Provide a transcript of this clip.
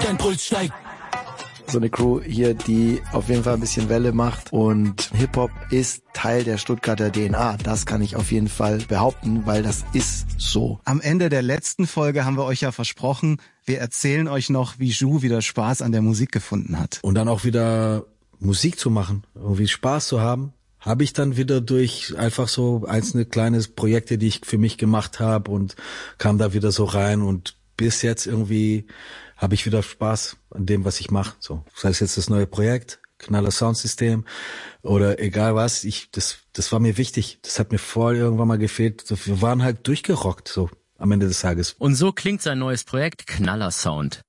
dein Puls steigt. So eine Crew hier, die auf jeden Fall ein bisschen Welle macht, und Hip-Hop ist Teil der Stuttgarter DNA. Das kann ich auf jeden Fall behaupten, weil das ist so. Am Ende der letzten Folge haben wir euch ja versprochen, wir erzählen euch noch, wie Ju wieder Spaß an der Musik gefunden hat. Und dann auch wieder Musik zu machen, irgendwie Spaß zu haben, habe ich dann wieder durch einfach so einzelne kleine Projekte, die ich für mich gemacht habe, und kam da wieder so rein, und bis jetzt irgendwie habe ich wieder Spaß an dem, was ich mache. So, sei es jetzt das neue Projekt, Knaller Soundsystem oder egal was, das war mir wichtig. Das hat mir vorher irgendwann mal gefehlt. Wir waren halt durchgerockt, so am Ende des Tages. Und so klingt sein neues Projekt Knaller Sound.